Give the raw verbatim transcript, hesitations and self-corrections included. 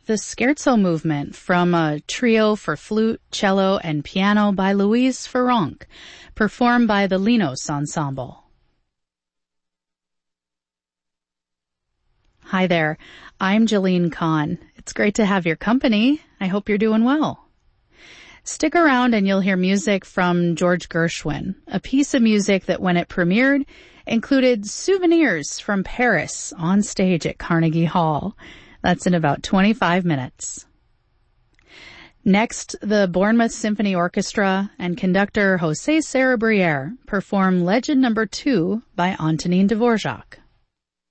the Scherzo movement from a trio for flute, cello, and piano by Louise Ferronk, performed by the Linos Ensemble. Hi there, I'm Jalene Kahn. It's great to have your company. I hope you're doing well. Stick around and you'll hear music from George Gershwin, a piece of music that when it premiered included souvenirs from Paris on stage at Carnegie Hall. That's in about twenty-five minutes. Next, the Bournemouth Symphony Orchestra and conductor José Sarabrière perform Legend Number Two by Antonin Dvorak.